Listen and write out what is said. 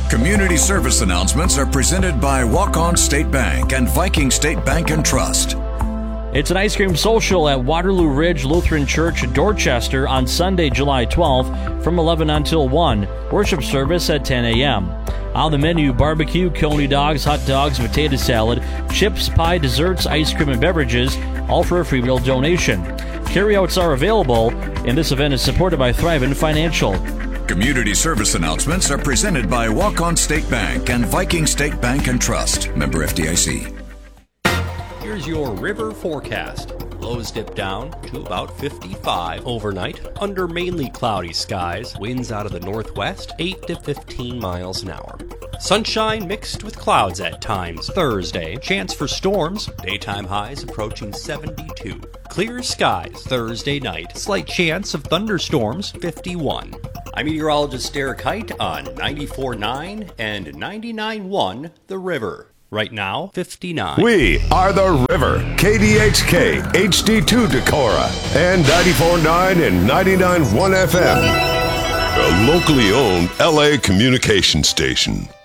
Community service announcements are presented by Walk-On State Bank and Viking State Bank and Trust. It's an ice cream social at Waterloo Ridge Lutheran Church, Dorchester on Sunday, July 12th from 11 until 1. Worship service at 10 a.m. On the menu, barbecue, coney dogs, hot dogs, potato salad, chips, pie, desserts, ice cream, and beverages, all for a free meal donation. Carryouts are available, and this event is supported by Thrivent Financial. Community service announcements are presented by Walk-On State Bank and Viking State Bank and Trust. Member FDIC. Here's your river forecast. Lows dip down to about 55 overnight under mainly cloudy skies. Winds out of the northwest 8 to 15 miles an hour. Sunshine mixed with clouds at times. Thursday, chance for storms. Daytime highs approaching 72. Clear skies Thursday night. Slight chance of thunderstorms 51. I'm meteorologist Derek Height on 94.9 and 99.1 The River. Right now, 59. We are The River, KDHK, HD2 Decorah, and 94.9 and 99.1 FM. A locally owned LA communication station.